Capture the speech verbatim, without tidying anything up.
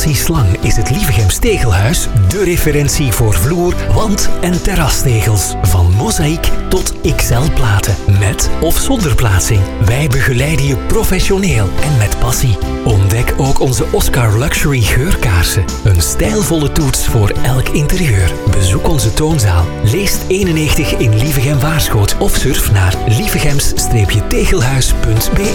Passie Slang is het Lievegems Tegelhuis de referentie voor vloer, wand- en terrastegels. Van mozaïek tot X L-platen, met of zonder plaatsing. Wij begeleiden je professioneel en met passie. Ontdek ook onze Oscar Luxury geurkaarsen. Een stijlvolle toets voor elk interieur. Bezoek onze toonzaal. Leest eenennegentig in Lievegem Waarschoot of surf naar lievegems tegelhuis punt be.